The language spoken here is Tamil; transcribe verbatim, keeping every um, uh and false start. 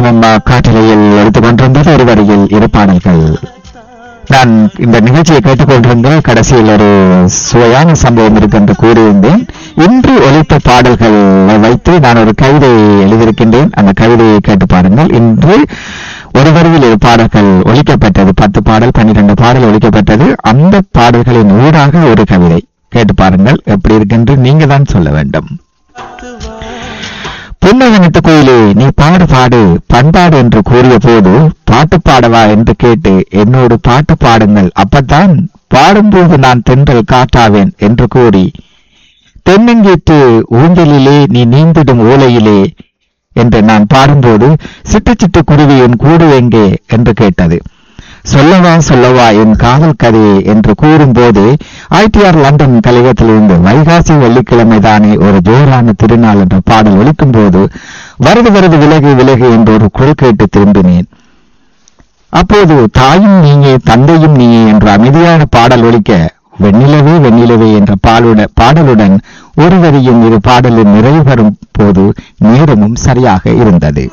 நேரமும் காற்றலையில் எடுத்துக் கொண்டிருந்தது ஒரு வரியில் இரு பாடல்கள். நான் இந்த நிகழ்ச்சியை கேட்டுக்கொண்டிருந்த கடைசியில் ஒரு சுவையான சம்பவம் இருக்கு என்று கூறியிருந்தேன். இன்று ஒலித்த பாடல்களை வைத்து நான் ஒரு கவிதை எழுதியிருக்கின்றேன். அந்த கவிதையை கேட்டு பாருங்கள். இன்று ஒரு வரியில் இரு பாடல்கள் ஒலிக்கப்பட்டது. பத்து பாடல் பன்னிரண்டு பாடல் ஒலிக்கப்பட்டது. அந்த பாடல்களின் ஊடாக ஒரு கவிதை கேட்டு பாருங்கள். எப்படி இருக்குன்று நீங்க தான் சொல்ல வேண்டும். புன்னகனிட்ட கோயிலே நீ பாடு பாடு பண்பாடு என்று கூறிய போது பாட்டு பாடவா என்று கேட்டு என்னோடு பாட்டு பாடுங்கள், அப்பத்தான் பாடும்போது நான் தென்றல் காட்டாவேன் என்று கூறி தென்னங்கீட்டு ஊஞ்சலிலே நீ நீந்திடும் ஓலையிலே என்று நான் பாடும்போது சிட்டு சிட்டு குருவியின் கூடு எங்கே என்று கேட்டது. சொல்லவா சொல்லவா என் காதல் கதையே என்று கூறும்போது ஐடிஆர் லண்டன் கழகத்திலிருந்து வைகாசி வெள்ளிக்கிழமை தானே ஒரு ஜோரான திருநாள் என்ற பாடல் ஒலிக்கும் போது வருது வருது விலகு விலகு என்று ஒரு குரல் கேட்டு திரும்பினேன். அப்போது தாயும் நீயே தந்தையும் நீயே என்ற அமைதியான பாடல் ஒலிக்க வெண்ணிலவே வெண்ணிலவே என்ற பாலுடன் பாடலுடன் ஒரு வரியும் இரு பாடலின் நிறைவு பெறும் போது நேரமும் சரியாக இருந்தது.